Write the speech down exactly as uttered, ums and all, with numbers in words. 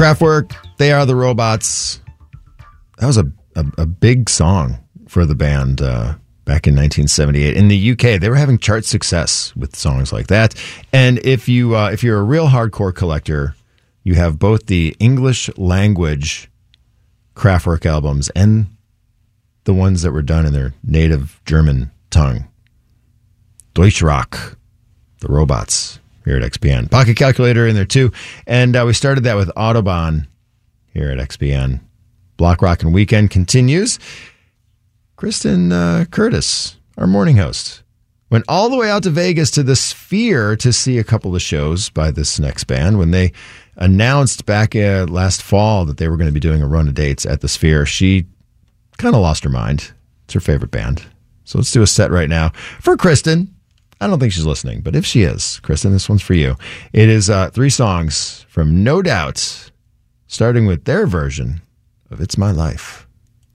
Kraftwerk, They Are the Robots. That was a, a, a big song for the band uh, back in nineteen seventy-eight. In the U K, they were having chart success with songs like that. And if, you, uh, if you're a real hardcore collector, you have both the English language Kraftwerk albums and the ones that were done in their native German tongue. Deutschrock, the Robots, here at X P N. Pocket Calculator in there too. And uh, we started that with Autobahn here at X P N. Block Rock and Weekend continues. Kristen uh, Curtis, our morning host, went all the way out to Vegas to the Sphere to see a couple of shows by this next band. When they announced back uh, last fall that they were going to be doing a run of dates at the Sphere, she kind of lost her mind. It's her favorite band. So let's do a set right now for Kristen. I don't think she's listening, but if she is, Kristen, this one's for you. It is uh, three songs from No Doubt, starting with their version of It's My Life.